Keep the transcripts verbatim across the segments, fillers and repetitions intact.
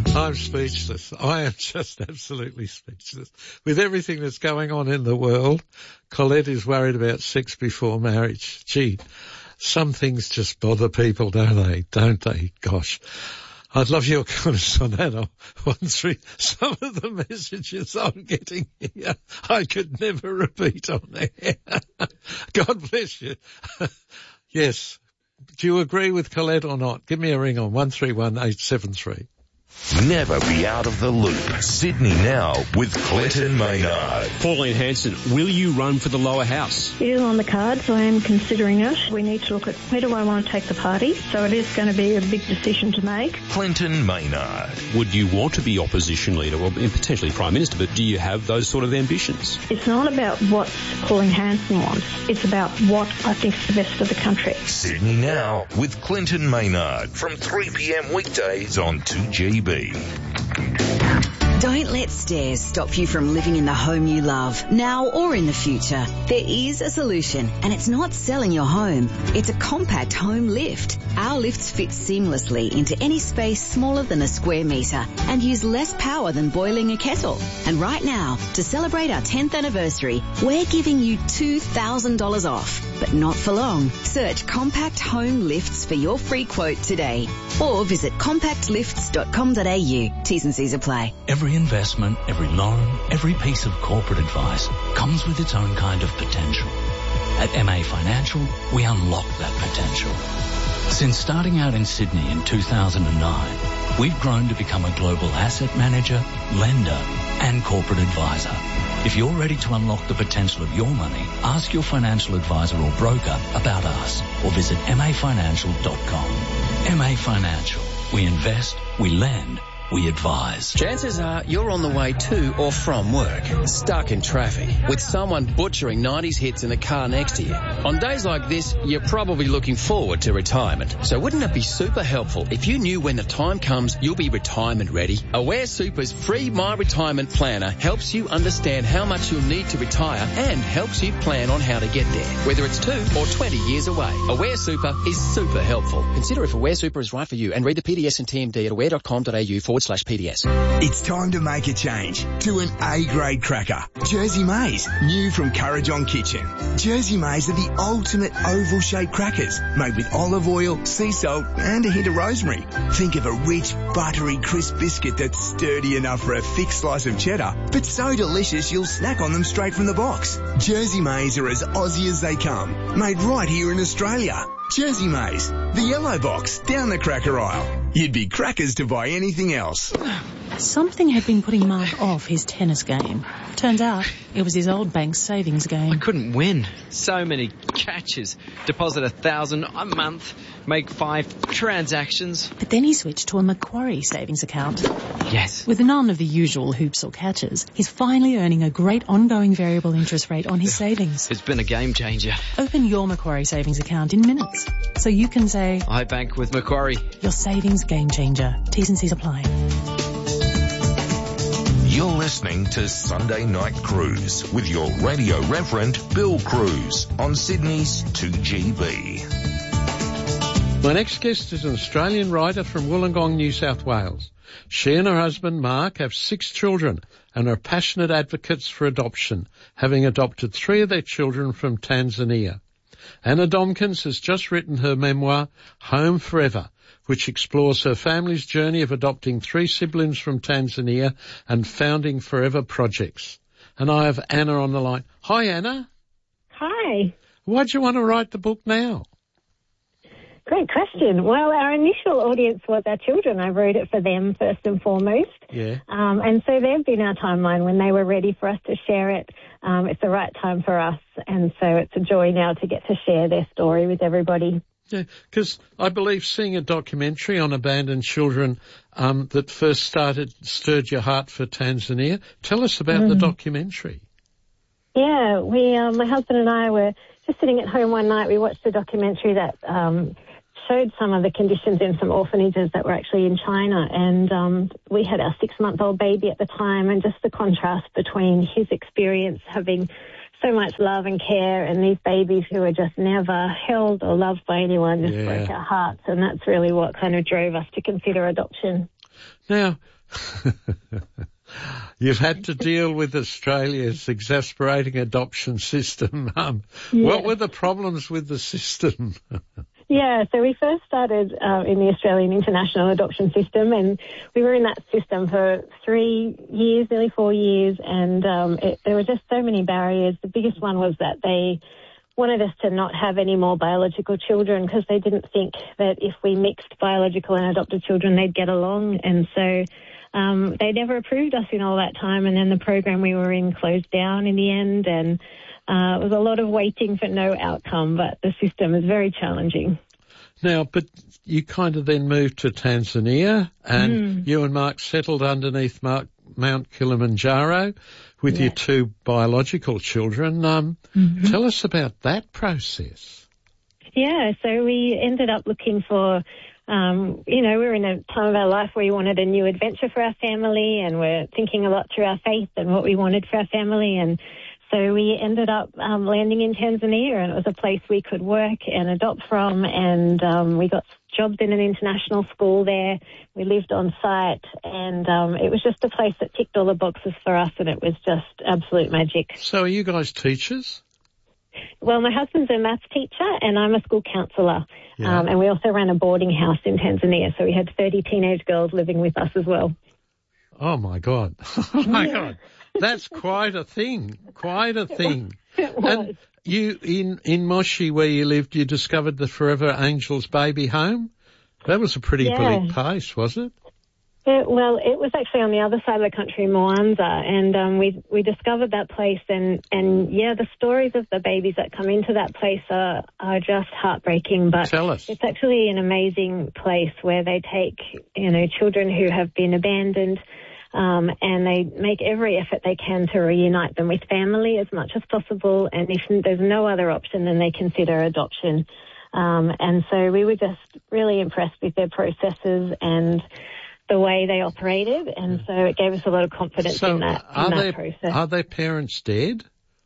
I'm speechless. I am just absolutely speechless. With everything that's going on in the world, Colette is worried about sex before marriage. Gee, some things just bother people, don't they? Don't they? Gosh. I'd love your comments on that. One, three, some of the messages I'm getting here, I could never repeat on air. God bless you. Yes. Do you agree with Colette or not? Give me a ring on one three one eight seven three. Never be out of the loop. Sydney Now with Clinton Maynard. Pauline Hanson, will you run for the lower house? It is on the cards. I am considering it. We need to look at where do I want to take the party. So it is going to be a big decision to make. Clinton Maynard. Would you want to be opposition leader, or potentially Prime Minister, but do you have those sort of ambitions? It's not about what Pauline Hanson wants. It's about what I think is the best for the country. Sydney Now with Clinton Maynard from three p.m. weekdays on two G B. Don't let stairs stop you from living in the home you love, now or in the future. There is a solution, and it's not selling your home. It's a compact home lift. Our lifts fit seamlessly into any space smaller than a square metre and use less power than boiling a kettle. And right now, to celebrate our tenth anniversary, we're giving you two thousand dollars off, but not for long. Search Compact Home Lifts for your free quote today, or visit compact lifts dot com dot a u. T's and C's apply. Every investment, every loan, every piece of corporate advice comes with its own kind of potential. At M A Financial, we unlock that potential. Since starting out in Sydney in two thousand nine, we've grown to become a global asset manager, lender, and corporate advisor. If you're ready to unlock the potential of your money, ask your financial advisor or broker about us, or visit m a financial dot com. M A Financial. We invest, we lend, we advise. Chances are you're on the way to or from work, stuck in traffic, with someone butchering nineties hits in the car next to you. On days like this, you're probably looking forward to retirement. So wouldn't it be super helpful if you knew when the time comes you'll be retirement ready? Aware Super's free My Retirement Planner helps you understand how much you'll need to retire and helps you plan on how to get there, whether it's two or twenty years away. Aware Super is super helpful. Consider if Aware Super is right for you and read the P D S and T M D at aware dot com dot a u forward slash P D S. It's time to make a change to an A-grade cracker. Jersey Maize, new from Currajong Kitchen. Jersey Maize are the ultimate oval-shaped crackers, made with olive oil, sea salt and a hint of rosemary. Think of a rich, buttery, crisp biscuit that's sturdy enough for a thick slice of cheddar, but so delicious you'll snack on them straight from the box. Jersey Maize are as Aussie as they come, made right here in Australia. Jersey Maize, the yellow box, down the cracker aisle. You'd be crackers to buy anything else. Something had been putting Mark off his tennis game. Turns out it was his old bank's savings game. I couldn't win. So many catches. Deposit a thousand a month, make five transactions. But then he switched to a Macquarie savings account. Yes. With none of the usual hoops or catches, he's finally earning a great ongoing variable interest rate on his savings. It's been a game changer. Open your Macquarie savings account in minutes, so you can say, I bank with Macquarie. Your savings game changer. T's and C's apply. You're listening to Sunday Night Cruise with your radio reverend, Bill Cruz, on Sydney's two G B. My next guest is an Australian writer from Wollongong, New South Wales. She and her husband, Mark, have six children and are passionate advocates for adoption, having adopted three of their children from Tanzania. Anna Domkins has just written her memoir, Home Forever, which explores her family's journey of adopting three siblings from Tanzania and founding Forever projects. And I have Anna on the line. Hi, Anna. Hi. Why'd you want to write the book now? Great question. Well, our initial audience was our children. I wrote it for them first and foremost. Yeah. Um, and so they've been our timeline when they were ready for us to share it. Um, it's the right time for us. And so it's a joy now to get to share their story with everybody. Yeah, because I believe seeing a documentary on abandoned children um, that first started stirred your heart for Tanzania. Tell us about mm. the documentary. Yeah, we, um, my husband and I were just sitting at home one night. We watched a documentary that um, showed some of the conditions in some orphanages that were actually in China. And um, we had our six-month-old baby at the time, and just the contrast between his experience having so much love and care and these babies who were just never held or loved by anyone just yeah. broke our hearts. And that's really what kind of drove us to consider adoption. Now, you've had to deal with Australia's exasperating adoption system. Um, Yeah. What were the problems with the system? Yeah, so we first started uh, in the Australian International Adoption System, and we were in that system for three years, nearly four years, and um, it, there were just so many barriers. The biggest one was that they wanted us to not have any more biological children because they didn't think that if we mixed biological and adopted children, they'd get along, and so um, they never approved us in all that time, and then the program we were in closed down in the end, and Uh, it was a lot of waiting for no outcome, but the system is very challenging. Now, but you kind of then moved to Tanzania, and mm. you and Mark settled underneath Mark, Mount Kilimanjaro with yeah. your two biological children. Um, mm-hmm. Tell us about that process. Yeah, so we ended up looking for, um, you know, we were in a time of our life where we wanted a new adventure for our family, and we're thinking a lot through our faith and what we wanted for our family, and so we ended up um, landing in Tanzania, and it was a place we could work and adopt from, and um, we got jobs in an international school there. We lived on site, and um, it was just a place that ticked all the boxes for us, and it was just absolute magic. So are you guys teachers? Well, my husband's a maths teacher, and I'm a school counsellor, yeah. um, and we also ran a boarding house in Tanzania, so we had thirty teenage girls living with us as well. Oh, my God. Oh, my God. That's quite a thing, quite a thing. It was. And you, in, in Moshi where you lived, you discovered the Forever Angels baby home? That was a pretty yeah. bleak place, was it? it? Well, it was actually on the other side of the country, Mwanza, and um, we we discovered that place, and, and yeah, the stories of the babies that come into that place are, are just heartbreaking, but Tell us. It's actually an amazing place where they take, you know, children who have been abandoned, Um, and they make every effort they can to reunite them with family as much as possible. And if there's no other option, then they consider adoption. Um, and so we were just really impressed with their processes and the way they operated. And so it gave us a lot of confidence so in that, are in that they, process. Are their parents dead?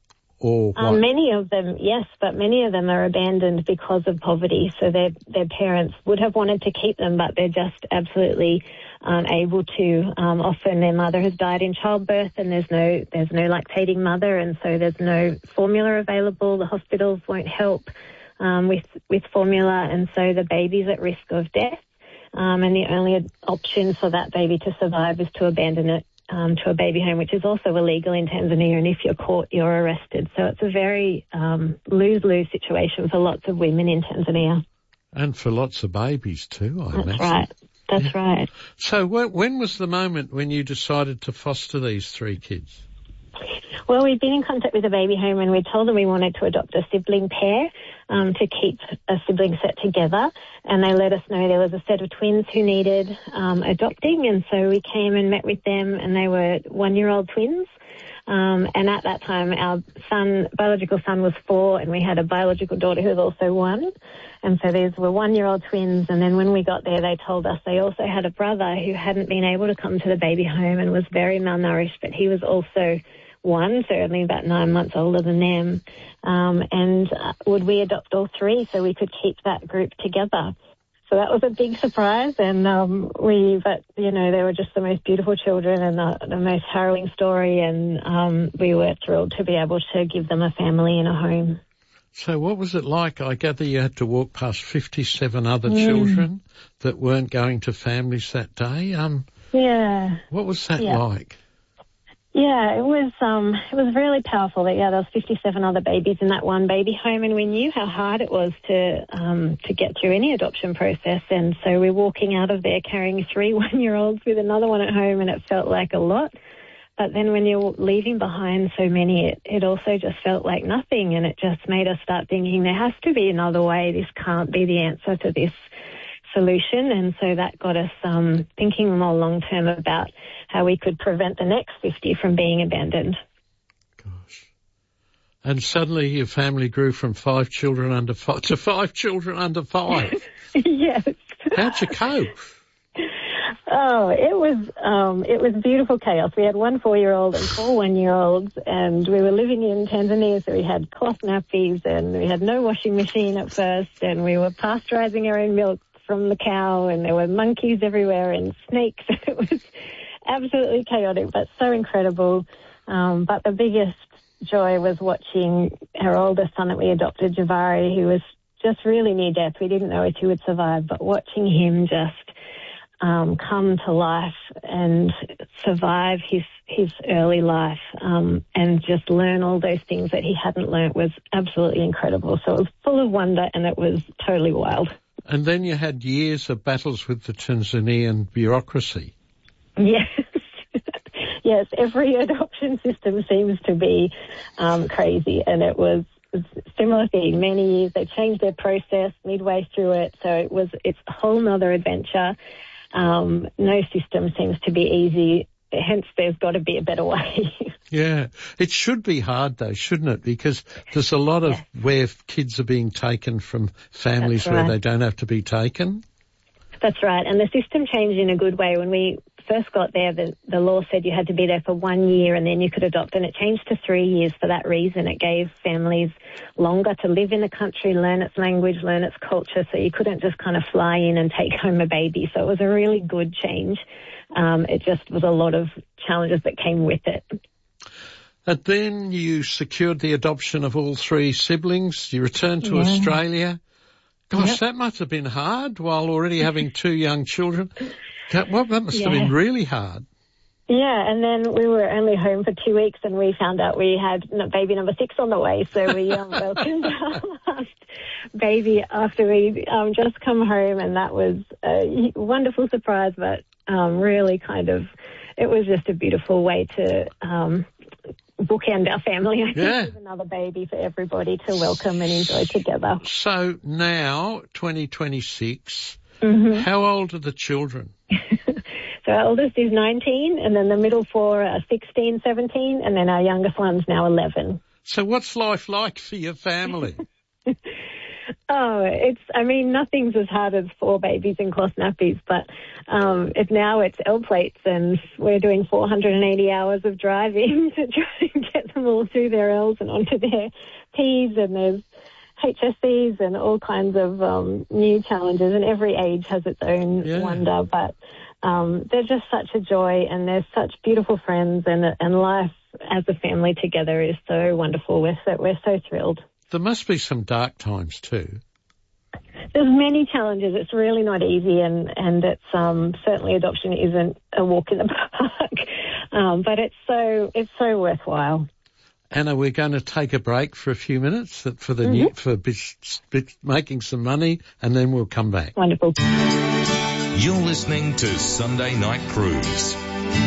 Or what? Um, many of them, yes, but many of them are abandoned because of poverty. So their their parents would have wanted to keep them, but they're just absolutely unable to. Um, often their mother has died in childbirth, and there's no there's no lactating mother, and so there's no formula available. The hospitals won't help um, with with formula, and so the baby's at risk of death. Um, and the only option for that baby to survive is to abandon it um, to a baby home, which is also illegal in Tanzania. And if you're caught, you're arrested. So it's a very um, lose-lose situation for lots of women in Tanzania. And for lots of babies too, I That's imagine. right. That's yeah. right. So wh- when was the moment when you decided to foster these three kids? Well, we'd been in contact with the baby home, and we told them we wanted to adopt a sibling pair um, to keep a sibling set together. And they let us know there was a set of twins who needed um, adopting. And so we came and met with them, and they were one-year-old twins. Um, and at that time, our son, biological son was four, and we had a biological daughter who was also one. And so these were one-year-old twins. And then when we got there, they told us they also had a brother who hadn't been able to come to the baby home and was very malnourished, but he was also one, so only about nine months older than them. Um, and uh, would we adopt all three so we could keep that group together? So that was a big surprise, and um, we, but you know, they were just the most beautiful children and the, the most harrowing story, and um, we were thrilled to be able to give them a family and a home. So what was it like? I gather you had to walk past fifty-seven other mm. children that weren't going to families that day. Um, yeah. What was that yeah. like? Yeah, it was um, it was really powerful that, yeah, there was fifty-seven other babies in that one baby home, and we knew how hard it was to um, to get through any adoption process. And so we're walking out of there carrying three one-year-olds with another one at home, and it felt like a lot. But then when you're leaving behind so many, it, it also just felt like nothing, and it just made us start thinking there has to be another way. This can't be the answer to this solution. And so that got us um, thinking more long-term about how we could prevent the next fifty from being abandoned. Gosh. And suddenly your family grew from five children under five to five children under five. Yes. How'd you cope? Oh, it was um, it was beautiful chaos. We had one four-year-old and four one-year-olds, and we were living in Tanzania, so we had cloth nappies, and we had no washing machine at first, and we were pasteurizing our own milk from the cow, and there were monkeys everywhere and snakes. It was absolutely chaotic, but so incredible. Um, but the biggest joy was watching our oldest son that we adopted, Javari, who was just really near death. We didn't know if he would survive, but watching him just um, come to life and survive his his early life um, and just learn all those things that he hadn't learnt was absolutely incredible. So it was full of wonder, and it was totally wild. And then you had years of battles with the Tanzanian bureaucracy. Yes. Yes, every adoption system seems to be um, crazy, and it was a similar thing. Many years they changed their process midway through it, so it was it's a whole nother adventure. Um, no system seems to be easy, hence there's got to be a better way. Yeah, it should be hard though, shouldn't it? Because there's a lot of yeah. where kids are being taken from families That's right. where they don't have to be taken. That's right, and the system changed in a good way. When we first got there, the, the law said you had to be there for one year and then you could adopt, and it changed to three years for that reason. It gave families longer to live in the country, learn its language, learn its culture, so you couldn't just kind of fly in and take home a baby. So it was a really good change. Um, it just was a lot of challenges that came with it. And then you secured the adoption of all three siblings. You returned to yeah. Australia. Gosh, yep. that must have been hard while already having two young children. That, well, that must yeah. have been really hard. Yeah, and then we were only home for two weeks and we found out we had baby number six on the way. So we um, welcomed our last baby after we um, just come home, and that was a wonderful surprise, but um, really kind of, it was just a beautiful way to um, bookend our family, I think, yeah. with another baby for everybody to welcome and enjoy together. So now, twenty twenty-six, mm-hmm. how old are the children? So our oldest is nineteen, and then the middle four are sixteen, seventeen, and then our youngest one's now eleven. So what's life like for your family? Oh, it's, I mean, nothing's as hard as four babies in cloth nappies, but um, it, now it's L plates, and we're doing four hundred eighty hours of driving to try and get them all through their L's and onto their P's, and there's H S Cs and all kinds of um, new challenges, and every age has its own yeah. wonder, but um, they're just such a joy, and they're such beautiful friends, and, and life as a family together is so wonderful with it. We're so thrilled. There must be some dark times too. There's many challenges. It's really not easy, and, and it's um, certainly adoption isn't a walk in the park, um, but it's so it's so worthwhile. Anna, we're going to take a break for a few minutes for the mm-hmm. new, for bit, bit, making some money, and then we'll come back. Wonderful. You're listening to Sunday Night Cruise.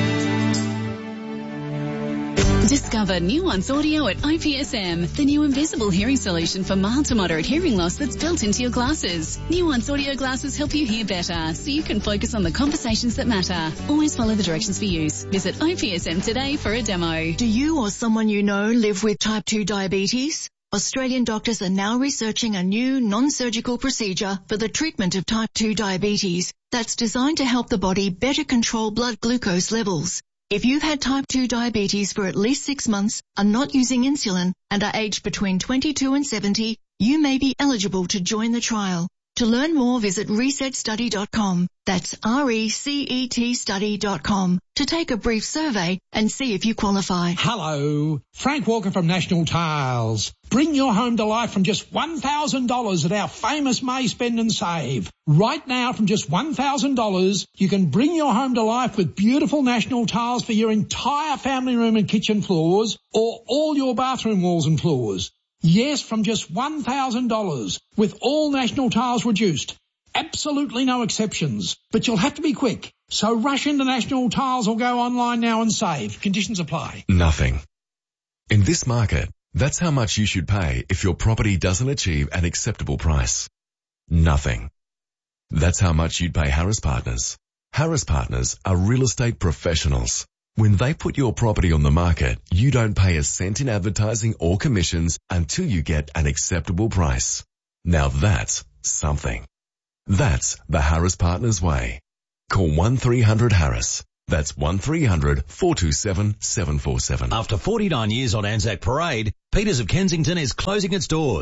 Discover Nuance Audio at I P S M, the new invisible hearing solution for mild to moderate hearing loss that's built into your glasses. Nuance Audio glasses help you hear better, so you can focus on the conversations that matter. Always follow the directions for use. Visit I P S M today for a demo. Do you or someone you know live with type two diabetes? Australian doctors are now researching a new non-surgical procedure for the treatment of type two diabetes that's designed to help the body better control blood glucose levels. If you've had type two diabetes for at least six months, are not using insulin, and are aged between twenty-two and seventy, you may be eligible to join the trial. To learn more, visit reset study dot com. That's R E C E T study dot com to take a brief survey and see if you qualify. Hello, Frank Walker from National Tiles. Bring your home to life from just one thousand dollars at our famous May Spend and Save. Right now, from just one thousand dollars, you can bring your home to life with beautiful National Tiles for your entire family room and kitchen floors, or all your bathroom walls and floors. Yes, from just one thousand dollars, with all National Tiles reduced. Absolutely no exceptions, but you'll have to be quick. So rush into National Tiles or go online now and save. Conditions apply. Nothing. In this market, that's how much you should pay if your property doesn't achieve an acceptable price. Nothing. That's how much you'd pay Harris Partners. Harris Partners are real estate professionals. When they put your property on the market, you don't pay a cent in advertising or commissions until you get an acceptable price. Now that's something. That's the Harris Partners way. Call one three hundred Harris. That's one three hundred four two seven seven four seven. After forty-nine years on Anzac Parade, Peters of Kensington is closing its doors.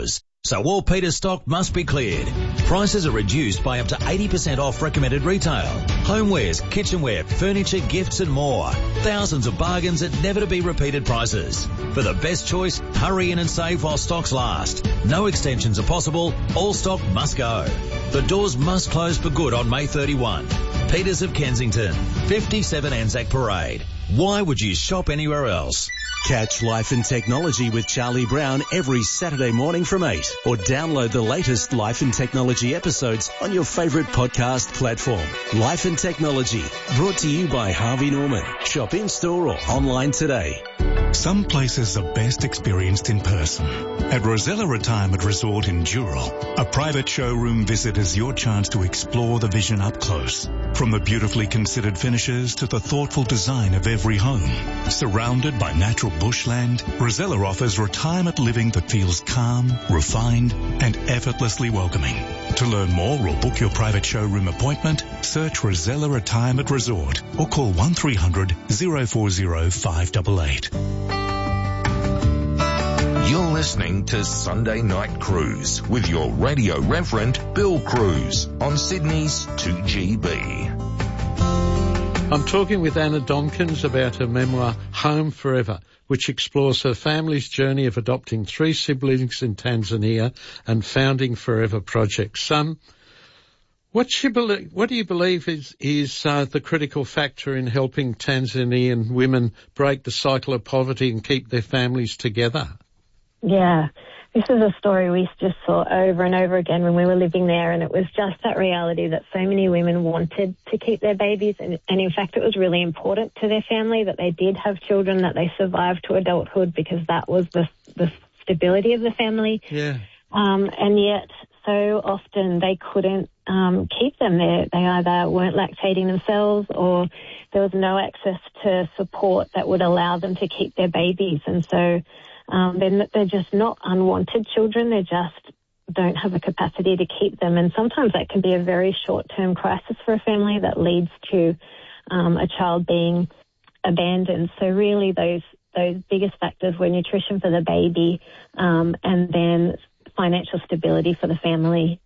So all Peters stock must be cleared. Prices are reduced by up to eighty percent off recommended retail. Homewares, kitchenware, furniture, gifts and more. Thousands of bargains at never to be repeated prices. For the best choice, hurry in and save while stocks last. No extensions are possible. All stock must go. The doors must close for good on May thirty-first. Peters of Kensington, fifty-seven Anzac Parade. Why would you shop anywhere else? Catch Life and Technology with Charlie Brown every Saturday morning from eight, or download the latest Life and Technology episodes on your favourite podcast platform. Life and Technology, brought to you by Harvey Norman. Shop in-store or online today. Some places are best experienced in person. At Rosella Retirement Resort in Dural, a private showroom visit is your chance to explore the vision up close. From the beautifully considered finishes to the thoughtful design of every home. Surrounded by natural bushland, Rosella offers retirement living that feels calm, refined, and effortlessly welcoming. To learn more or book your private showroom appointment, search Rosella Retirement Resort or call one three hundred, oh four oh, five eight eight. You're listening to Sunday Night Cruise with your radio reverend Bill Cruz on Sydney's two G B. I'm talking with Anna Domkins about her memoir, Home Forever, which explores her family's journey of adopting three siblings in Tanzania and founding Forever Project. Son, what, you believe, what do you believe is, is uh, the critical factor in helping Tanzanian women break the cycle of poverty and keep their families together? Yeah, this is a story we just saw over and over again when we were living there, and it was just that reality that so many women wanted to keep their babies, and, and in fact it was really important to their family that they did have children, that they survived to adulthood, because that was the, the stability of the family. Yeah. Um, and yet so often they couldn't um, keep them there. They either weren't lactating themselves, or there was no access to support that would allow them to keep their babies, and so Um, they're, they're just not unwanted children. They just don't have the capacity to keep them. And sometimes that can be a very short-term crisis for a family that leads to um, a child being abandoned. So really those those biggest factors were nutrition for the baby um, and then financial stability for the family.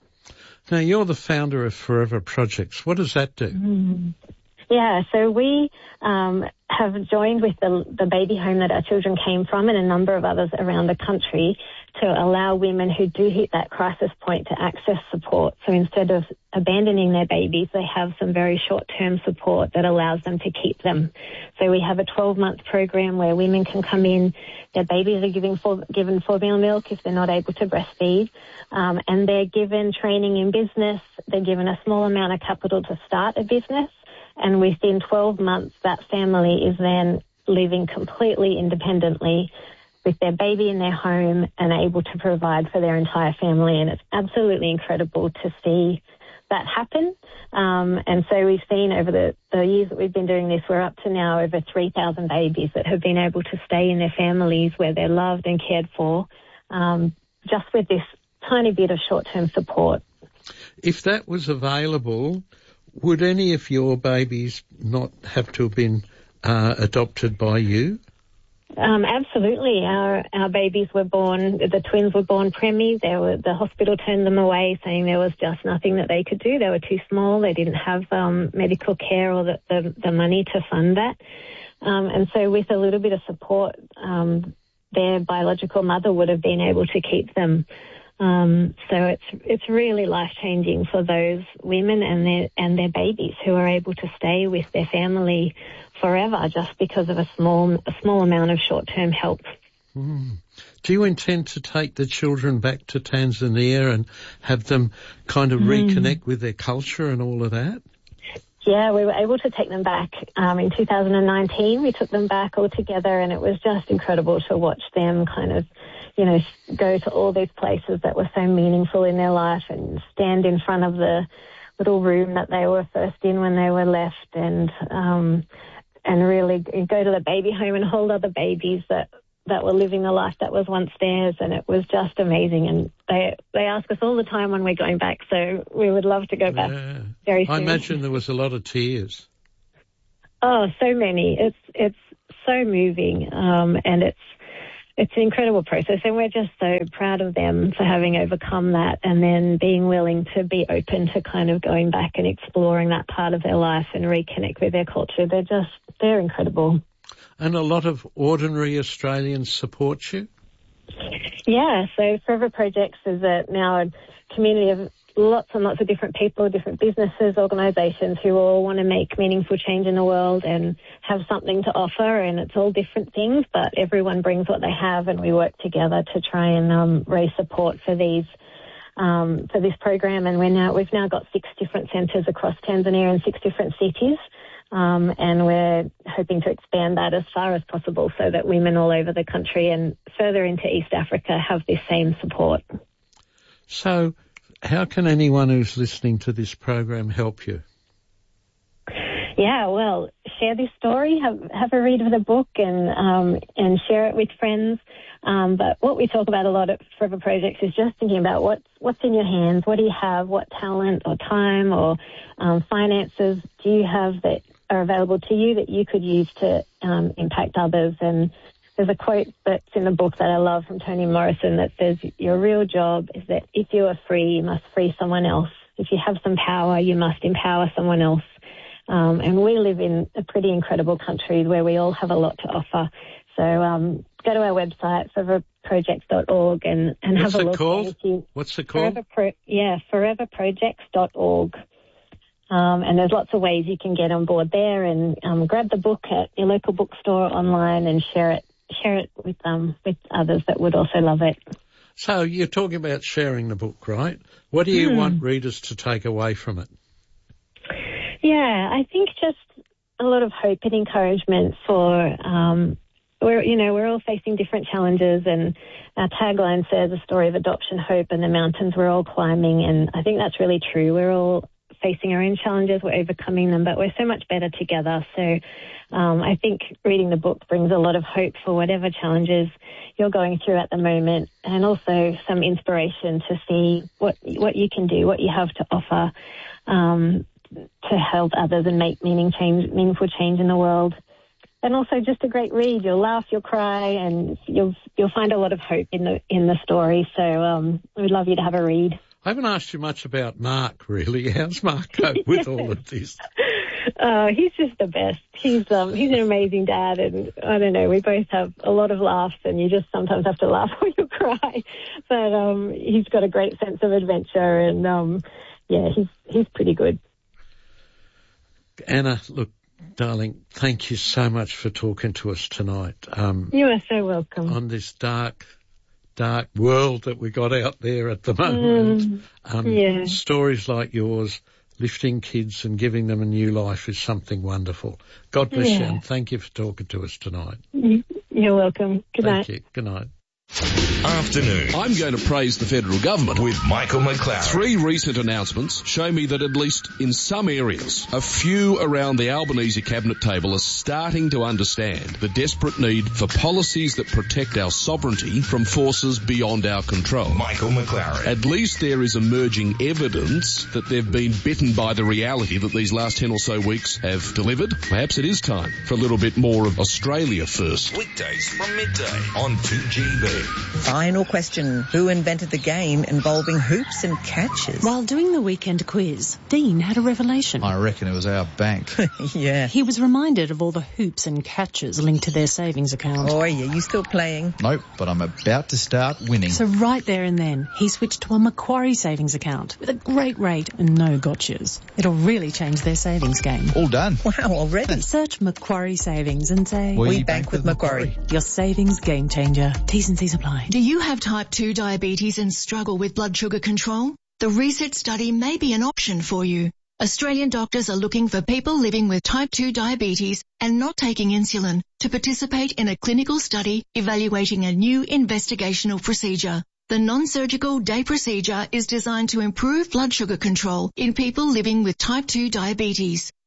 Now, you're the founder of Forever Projects. What does that do? Mm. Yeah, so we um, have joined with the, the baby home that our children came from and a number of others around the country to allow women who do hit that crisis point to access support. So instead of abandoning their babies, they have some very short-term support that allows them to keep them. So we have a twelve-month program where women can come in, their babies are given, for, given formula milk if they're not able to breastfeed, um, and they're given training in business. They're given a small amount of capital to start a business. And within twelve months, that family is then living completely independently with their baby in their home and able to provide for their entire family. And it's absolutely incredible to see that happen. Um, and so we've seen over the, the years that we've been doing this, we're up to now over three thousand babies that have been able to stay in their families where they're loved and cared for, um, just with this tiny bit of short-term support. If that was available, would any of your babies not have to have been uh, adopted by you? Um, absolutely. Our our babies were born, the twins were born preemie. They were, the hospital turned them away, saying there was just nothing that they could do. They were too small. They didn't have um, medical care or the, the, the money to fund that. Um, and so with a little bit of support, um, their biological mother would have been able to keep them. Um, so it's it's really life-changing for those women and their and their babies who are able to stay with their family forever just because of a small a small amount of short-term help. Mm. Do you intend to take the children back to Tanzania and have them kind of mm. reconnect with their culture and all of that? Yeah, we were able to take them back um, in two thousand nineteen. We took them back all together, and it was just incredible to watch them kind of, you know, go to all these places that were so meaningful in their life and stand in front of the little room that they were first in when they were left, and um, and really go to the baby home and hold other babies that, that were living the life that was once theirs, and it was just amazing. And they they ask us all the time when we're going back, so we would love to go back yeah. very soon. I imagine there was a lot of tears. Oh, so many. It's it's so moving, um, and it's it's an incredible process, and we're just so proud of them for having overcome that and then being willing to be open to kind of going back and exploring that part of their life and reconnect with their culture. They're just, they're incredible. And a lot of ordinary Australians support you? Yeah, so Forever Projects is a, now a community of lots and lots of different people, different businesses, organisations who all want to make meaningful change in the world and have something to offer, and it's all different things, but everyone brings what they have, and we work together to try and um, raise support for these um, for this program. And we're now we've now got six different centres across Tanzania in six different cities, um, and we're hoping to expand that as far as possible so that women all over the country and further into East Africa have this same support. So, how can anyone who's listening to this program help you? Yeah, well, share this story, have have a read of the book, and um, and share it with friends. Um, but what we talk about a lot at Forever Projects is just thinking about what's what's in your hands. What do you have? What talent or time or um, finances do you have that are available to you that you could use to um, impact others? And there's a quote that's in the book that I love from Toni Morrison that says, your real job is that if you are free, you must free someone else. If you have some power, you must empower someone else. Um, and we live in a pretty incredible country where we all have a lot to offer. So um, go to our website, forever projects dot org, and, and have a look. What's it called? You, What's it called? Forever Pro, yeah, forever projects dot org. Um, and there's lots of ways you can get on board there, and um, grab the book at your local bookstore online and share it share it with um with others that would also love it. So you're talking about sharing the book, right? What do you Hmm. want readers to take away from it? Yeah, I think just a lot of hope and encouragement for, um, we're, you know, we're all facing different challenges, and our tagline says a story of adoption, hope, and the mountains we're all climbing. And I think that's really true. We're all facing our own challenges, we're overcoming them, but we're so much better together. So um, I think reading the book brings a lot of hope for whatever challenges you're going through at the moment, and also some inspiration to see what what you can do, what you have to offer, um, to help others and make meaning change, meaningful change in the world. And also just a great read. You'll laugh, you'll cry, and you'll you'll find a lot of hope in the in the story. So um, we'd love you to have a read. I haven't asked you much about Mark, really. How's Mark cope with all of this? Uh, he's just the best. He's um he's an amazing dad, and I don't know, we both have a lot of laughs, and you just sometimes have to laugh or you cry. But um he's got a great sense of adventure, and um yeah, he's he's pretty good. Anna, look, darling, thank you so much for talking to us tonight. Um, you are so welcome. On this dark, dark world that we got out there at the moment. Mm, um, yeah. Stories like yours, lifting kids and giving them a new life, is something wonderful. God bless Yeah. you, and thank you for talking to us tonight. You're welcome. Good thank night. you. Good night. Afternoon. I'm going to praise the federal government. With Michael McLaren. Three recent announcements show me that at least in some areas, a few around the Albanese cabinet table are starting to understand the desperate need for policies that protect our sovereignty from forces beyond our control. Michael McLaren. At least there is emerging evidence that they've been bitten by the reality that these last ten or so weeks have delivered. Perhaps it is time for a little bit more of Australia first. Weekdays from midday on two G B. Final question. Who invented the game involving hoops and catches? While doing the weekend quiz, Dean had a revelation. I reckon it was our bank. Yeah. He was reminded of all the hoops and catches linked to their savings account. Oh, yeah, you still playing? Nope, but I'm about to start winning. So right there and then, he switched to a Macquarie savings account with a great rate and no gotchas. It'll really change their savings game. All done. Wow, already? Search Macquarie Savings and say, We, we bank, bank with Macquarie. Macquarie. Your savings game changer. T's and C's apply. Do you have type two diabetes and struggle with blood sugar control? The RESET study may be an option for you. Australian doctors are looking for people living with type two diabetes and not taking insulin to participate in a clinical study evaluating a new investigational procedure. The non-surgical day procedure is designed to improve blood sugar control in people living with type two diabetes.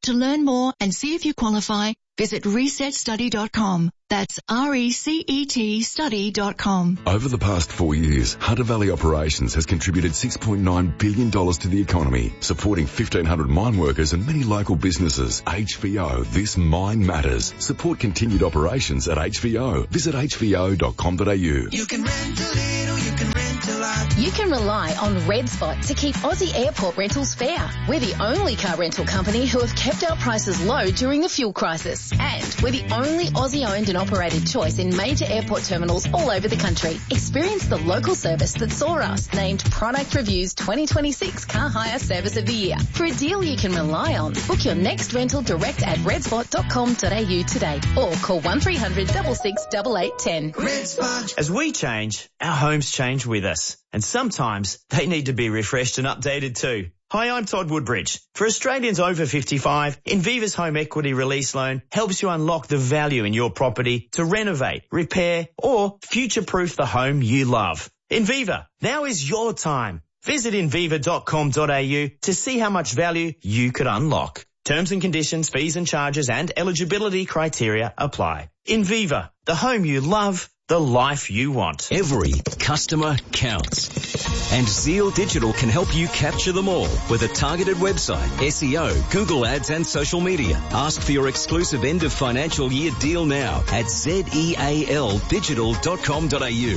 To learn more and see if you qualify, visit reset study dot com. That's R E C E T study dot com. Over the past four years, Hunter Valley Operations has contributed six point nine billion dollars to the economy, supporting fifteen hundred mine workers and many local businesses. H V O, this mine matters. Support continued operations at H V O. Visit h v o dot com dot a u. You can rent a little, you can rent a lot. You can rely on Red Spot to keep Aussie airport rentals fair. We're the only car rental company who have kept our prices low during the fuel crisis. And we're the only Aussie-owned and operated choice in major airport terminals all over the country. Experience the local service that saw us named Product Review's twenty twenty-six Car Hire Service of the Year. For a deal you can rely on, book your next rental direct at red spot dot com dot a u today or call one three hundred six six eight eight one zero. As we change, our homes change with us. And sometimes they need to be refreshed and updated too. Hi, I'm Todd Woodbridge. For Australians over fifty-five, Inviva's Home Equity Release Loan helps you unlock the value in your property to renovate, repair or future-proof the home you love. Inviva, now is your time. Visit inviva dot com dot a u to see how much value you could unlock. Terms and conditions, fees and charges and eligibility criteria apply. Inviva, the home you love, the life you want. Every customer counts. And Zeal Digital can help you capture them all with a targeted website, S E O, Google Ads and social media. Ask for your exclusive end of financial year deal now at zeal digital dot com dot a u.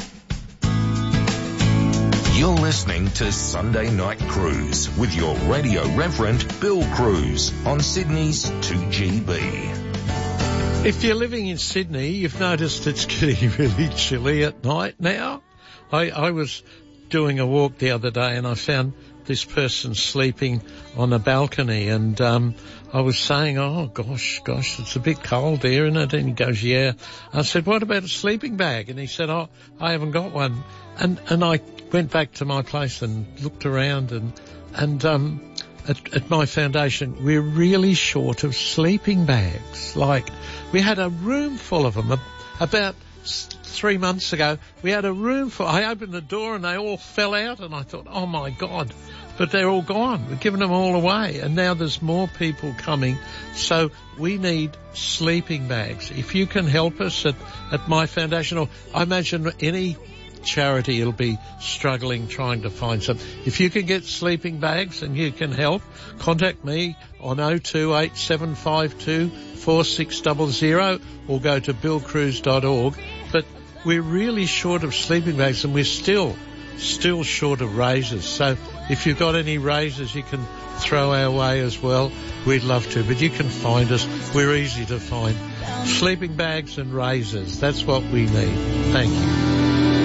You're listening to Sunday Night Cruise with your radio reverend Bill Cruz on Sydney's two G B. If you're living in Sydney, you've noticed it's getting really chilly at night now. I, I was doing a walk the other day and I found this person sleeping on a balcony and um I was saying, oh gosh, gosh, it's a bit cold there, isn't it? And he goes, yeah. I said, what about a sleeping bag? And he said, oh, I haven't got one. And and I went back to my place and looked around and and um At, at my foundation, we're really short of sleeping bags. Like, we had a room full of them. About three months ago, we had a room full. I opened the door and they all fell out and I thought, oh my God. But they're all gone. We've given them all away. And now there's more people coming. So we need sleeping bags. If you can help us at, at my foundation, or I imagine any charity will be struggling trying to find some. If you can get sleeping bags and you can help, contact me on oh two eight seven five two four six zero zero or go to bill cruz dot org. But we're really short of sleeping bags and we're still, still short of razors. So if you've got any razors you can throw our way as well, we'd love to. But you can find us. We're easy to find. Sleeping bags and razors. That's what we need. Thank you.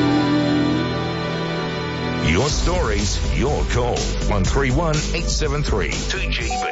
Your stories, your call. one three one eight seven three two G B.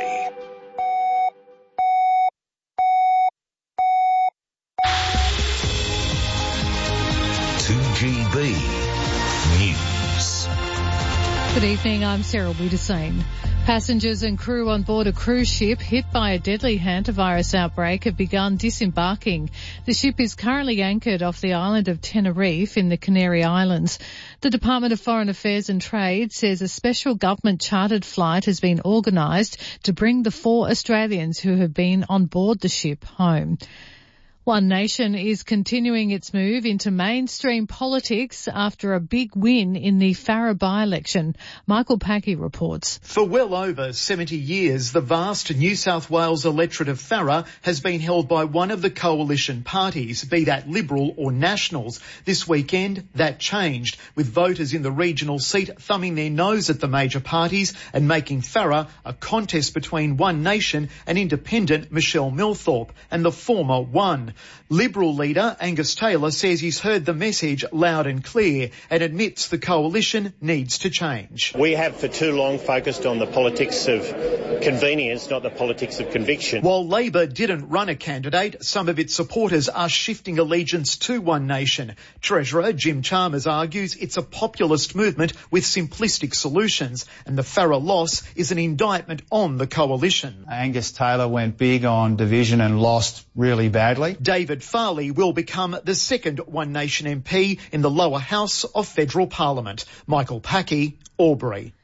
two G B News. Good evening, I'm Sarah Wiedersane. Passengers and crew on board a cruise ship hit by a deadly hantavirus outbreak have begun disembarking. The ship is currently anchored off the island of Tenerife in the Canary Islands. The Department of Foreign Affairs and Trade says a special government chartered flight has been organised to bring the four Australians who have been on board the ship home. One Nation is continuing its move into mainstream politics after a big win in the Farrer by-election. Michael Packey reports. For well over seventy years, the vast New South Wales electorate of Farrer has been held by one of the coalition parties, be that Liberal or Nationals. This weekend, that changed, with voters in the regional seat thumbing their nose at the major parties and making Farrer a contest between One Nation and independent Michelle Milthorpe, and the former won. Liberal leader Angus Taylor says he's heard the message loud and clear and admits the coalition needs to change. We have for too long focused on the politics of convenience, not the politics of conviction. While Labor didn't run a candidate, some of its supporters are shifting allegiance to One Nation. Treasurer Jim Chalmers argues it's a populist movement with simplistic solutions, and the Farrer loss is an indictment on the coalition. Angus Taylor went big on division and lost really badly. David Farley will become the second One Nation M P in the lower house of federal parliament. Michael Packey, Albury.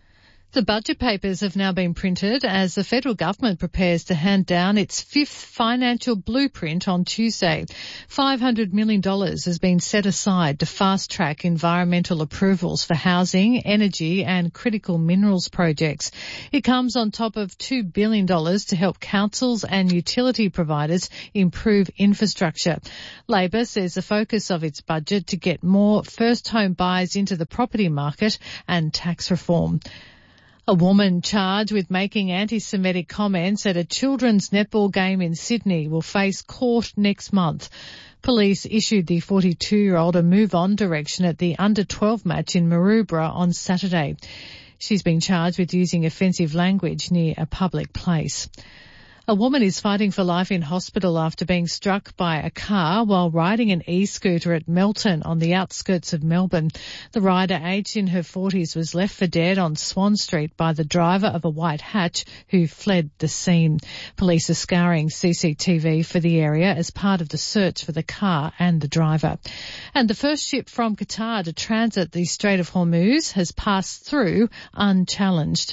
The budget papers have now been printed as the federal government prepares to hand down its fifth financial blueprint on Tuesday. five hundred million dollars has been set aside to fast-track environmental approvals for housing, energy and critical minerals projects. It comes on top of two billion dollars to help councils and utility providers improve infrastructure. Labor says the focus of its budget to get more first-home buyers into the property market and tax reform. A woman charged with making anti-Semitic comments at a children's netball game in Sydney will face court next month. Police issued the forty-two-year-old a move-on direction at the under twelve match in Maroubra on Saturday. She's been charged with using offensive language near a public place. A woman is fighting for life in hospital after being struck by a car while riding an e-scooter at Melton on the outskirts of Melbourne. The rider, aged in her forties, was left for dead on Swan Street by the driver of a white hatch who fled the scene. Police are scouring C C T V for the area as part of the search for the car and the driver. And the first ship from Qatar to transit the Strait of Hormuz has passed through unchallenged.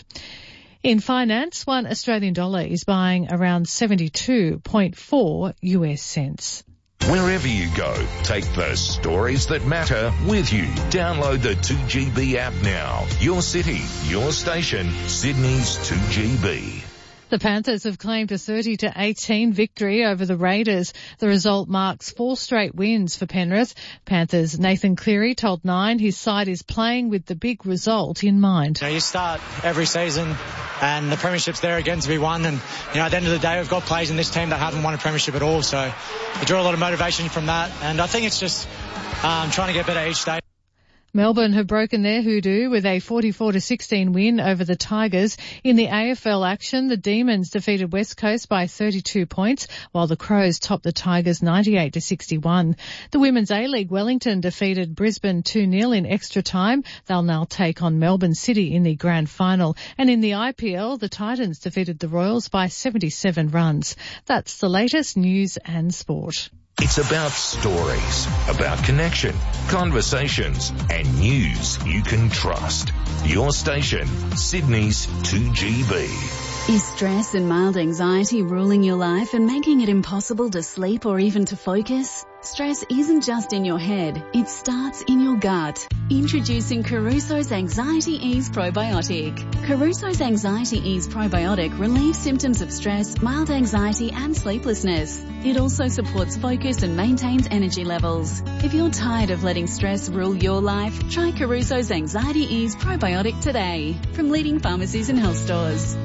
In finance, one Australian dollar is buying around seventy-two point four U S cents. Wherever you go, take the stories that matter with you. Download the two G B app now. Your city, your station, Sydney's two G B. The Panthers have claimed a thirty to eighteen victory over the Raiders. The result marks four straight wins for Penrith. Panthers' Nathan Cleary told Nine his side is playing with the big result in mind. You know, you start every season and the premiership's there again to be won, and you know, at the end of the day we've got players in this team that haven't won a premiership at all, so you draw a lot of motivation from that, and I think it's just um, trying to get better each day. Melbourne have broken their hoodoo with a forty-four to sixteen win over the Tigers. In the A F L action, the Demons defeated West Coast by thirty-two points, while the Crows topped the Tigers ninety-eight to sixty-one. The Women's A-League, Wellington defeated Brisbane two nil in extra time. They'll now take on Melbourne City in the grand final. And in the I P L, the Titans defeated the Royals by seventy-seven runs. That's the latest news and sport. It's about stories, about connection, conversations, and news you can trust. Your station, Sydney's two G B. Is stress and mild anxiety ruling your life and making it impossible to sleep or even to focus? Stress isn't just in your head, it starts in your gut. Introducing Caruso's Anxiety Ease Probiotic. Caruso's Anxiety Ease Probiotic relieves symptoms of stress, mild anxiety and sleeplessness. It also supports focus and maintains energy levels. If you're tired of letting stress rule your life, try Caruso's Anxiety Ease Probiotic today from leading pharmacies and health stores.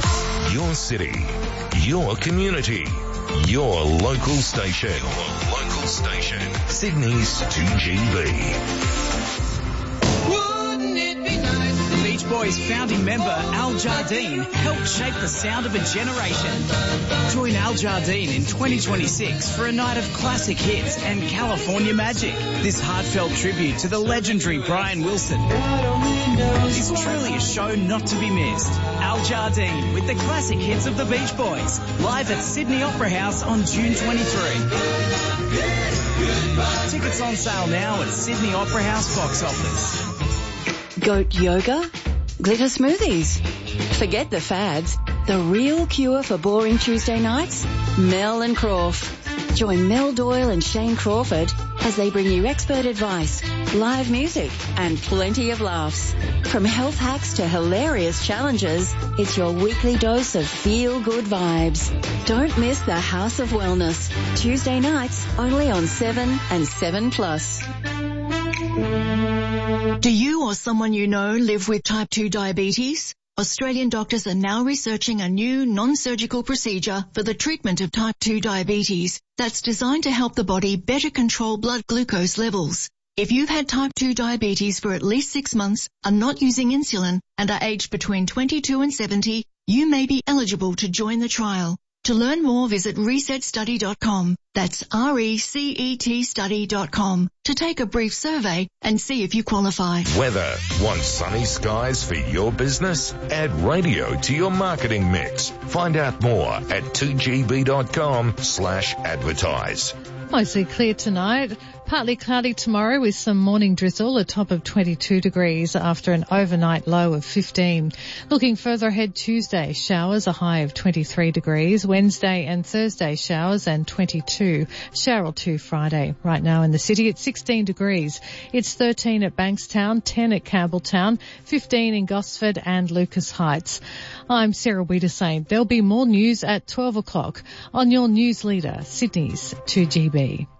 Your city, your community, your local station. Your local station. Sydney's two G B. Wouldn't it be nice? The Beach Boys founding member Al Jardine helped shape the sound of a generation. Join Al Jardine in twenty twenty-six for a night of classic hits and California magic. This heartfelt tribute to the legendary Brian Wilson is truly a show not to be missed. Al Jardine with the classic hits of the Beach Boys, live at Sydney Opera House on June twenty-third. Tickets on sale now at Sydney Opera House box office. Goat yoga? Glitter smoothies? Forget the fads. The real cure for boring Tuesday nights? Mel and Croft. Join Mel Doyle and Shane Crawford as they bring you expert advice, live music and plenty of laughs. From health hacks to hilarious challenges, it's your weekly dose of feel-good vibes. Don't miss the House of Wellness. Tuesday nights only on seven and seven plus. Do you or someone you know live with type two diabetes? Australian doctors are now researching a new non-surgical procedure for the treatment of type two diabetes that's designed to help the body better control blood glucose levels. If you've had type two diabetes for at least six months, are not using insulin, and are aged between twenty-two and seventy, you may be eligible to join the trial. To learn more, visit reset study dot com. That's R E C E T study dot com to take a brief survey and see if you qualify. Weather. Want sunny skies for your business? Add radio to your marketing mix. Find out more at two G B dot com slash advertise. Mostly clear tonight. Partly cloudy tomorrow with some morning drizzle, a top of twenty-two degrees after an overnight low of fifteen. Looking further ahead, Tuesday, showers, a high of twenty-three degrees. Wednesday and Thursday, showers and twenty-two. Shower or two Friday. Right now in the city, it's sixteen degrees. It's thirteen at Bankstown, ten at Campbelltown, fifteen in Gosford and Lucas Heights. I'm Sarah Wiedersame. There'll be more news at twelve o'clock on your news leader, Sydney's two G B.